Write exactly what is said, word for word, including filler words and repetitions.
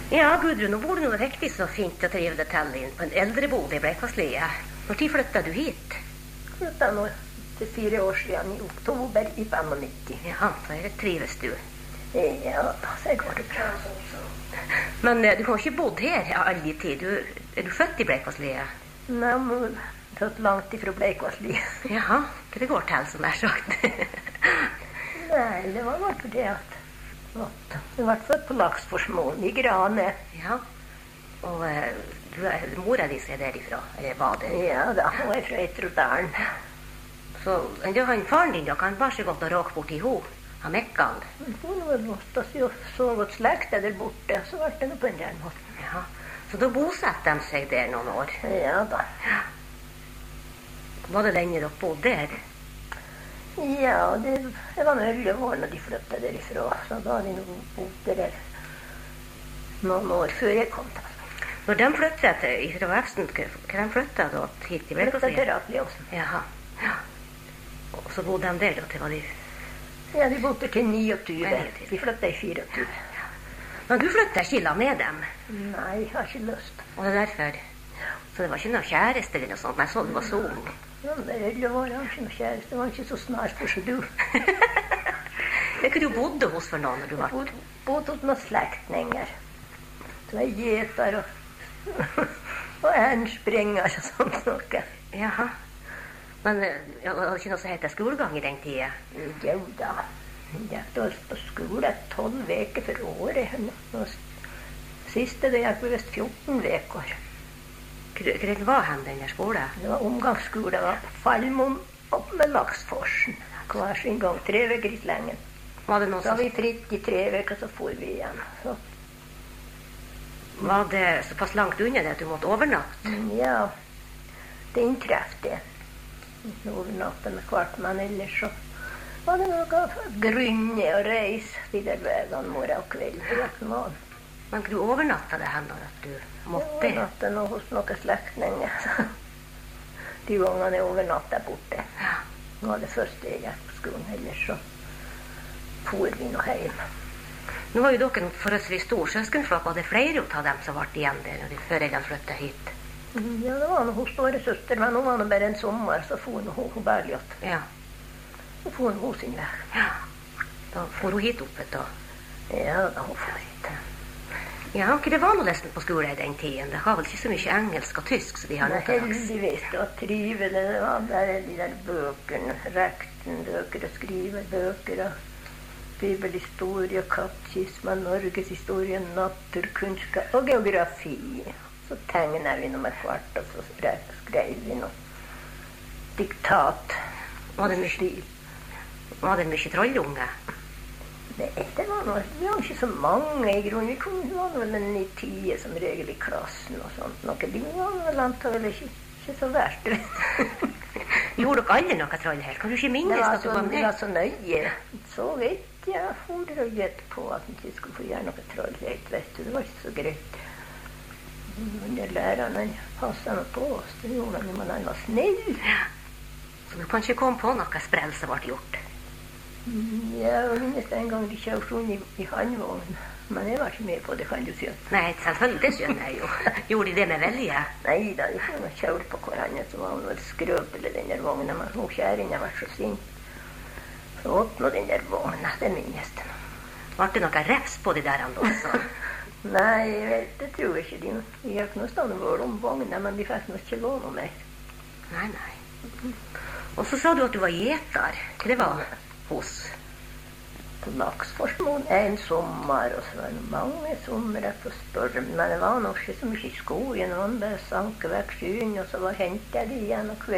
Ja, Gudrun, nå bor du noe riktig så fint og trivelig til inn på en eldrebolig i Bleikvasslia. Når tid flyttet du hit? Flyttet nå til fire år siden, i oktober i nittifem. Ja, så er det trives du. Ja, så går det bra. Men eh, du har ikke bodd her ja, alle tid. Du, er du født i Bleikvasslia? Nei, men født langt ifra Bleikvasslia. Jaha, hva det går til, som er sagt. Nei, det var bare for det at at jeg ble født på Laksforsmoen i Grane. Ja, og eh, du er, mora di er derifra, eller var det? Ja da, hun er fra Etrodalen. Så da han faren din da, kan bare så godt å råke bort i ho, han Mekkan. Hun var måtte jo så godt slekt der borte, så ble det noe på en del måte. Ja, så da bosatte de seg der noen år? Ja da. Ja. Var det lenge dere bodde der? Ja, det, det var elleve år når de flyttet derifra, så da hadde de bodd der noen år før jeg kom til. Når de flyttet fra Vefsn, hva de flyttet da hit til Bleikvasslia? Flyttet til Ratliosen. Jaha, ja. Og så bodde de der da til var de... Ja, de bodde til niogtyve. De flyttet i fireogtyve. Ja. Men du flyttet ikke la med dem? Nei, jeg har ikke lyst. Og det er derfor? Så det var ikke noe kjæreste eller noe sånt? Nei, så det var så ung. Ja, men det er elleve år, jeg har ikke noe kjæreste. Det var ikke så snart for som du. Det er ikke du bodde hos for noen når du var? Jeg bodde, bodde hos noen slektninger. Det var gjeter og, og ærenspringer og sånt noe. Jaha. Men ja, var det ikke noe som heter skolegang i den tida? Jo da. Jeg gikk på skole tolv veker for året. Nå, siste det gikk vi vist fjorten veker. Hva var han den der skolen? Det var omgangsskole. Det var på Falmon opp med Laksforsen. Hver sin gang, tre veker i slengen. Var det noe så som... var vi fritt i tre veker, så for vi igjen. Så. Var det såpass langt unna det at du måtte overnatte? Ja, det inntrefte. Overnatte med kvart, men ellers så var det noe grunne og reis de der vegene morgen og kveld. Men du overnatta det her når at du måtte? Jeg overnatta nå hos noen slektninger. De gangene jeg overnatta borte. Ja. Nå var det første jeg gikk på skolen, ellers så for vi nå hjem. Nå var jo dere en forholdsvis stor søskenflokk, og det er flere av dem som ble igjen der når de foreldrene flyttet hit. Ja, det var noe hos store søster, men nå var det bare en sommer, så for hun hun Bergljot. Ja. Så for hun sin vei. Ja. Da får hun hit oppe da. Ja, da hun får hit. Ja, ikke det var noe nesten på skolen i den tiden. Det har vel ikke så mye engelsk og tysk, så de har noe til dags. Heldigvis, det var trivelig. Det var bare de der bøkene, rektenbøker og skrivebøker og bibelhistorie, katekisme, norgeshistorie, naturkunnskap og geografi. Så tegnet vi noe med kvart, og så skrev vi noe diktat. Var det mye, var det mye trollunge? Nei, det var noe, vi var ikke så mange i grunnen. Vi kom, det var vel en i tide som regel i klassen og sånt. Noe de var vel antagelig ikke, ikke så verst. Gjorde dere alle noe troll her? Kan du ikke minnes at du var med? Det var så nøye. Så vet jeg, for å gjette på at man ikke skulle få gjøre noe troll. Vet du, det var ikke så greit. Men lærerne passet noe på oss. Det gjorde han jo, men han var snill. Ja. Så du kan ikke komme på noe sprell som ble gjort? Ja, jeg minnes en gang de kjørte rundt i, i handvognen. Men jeg var ikke med på det, kan du si. Nei, selvfølgelig, det skjønner jeg jo. Gjorde de det med velje? Nei da, de kjørte på hverandre, så var hun vel skrøpelig den der vognen. Men hun kjæringen var så sint. Så åpnet den der vognen, det minnes det. Var det noe refs på de der andre også? Nei, vel, det tror jeg ikke. De, de gikk noe stående vår om vognen, men de fikk nok ikke låne mer. Nei, nei. Og så sa du at du var gjeter. Hva det var hos? På Laksforsmoen en sommer, og så var det mange sommer på spørre, men det var nok ikke så mye i skogen. Man bare sank vekk skyen, og så var hentet de igjen og kveld.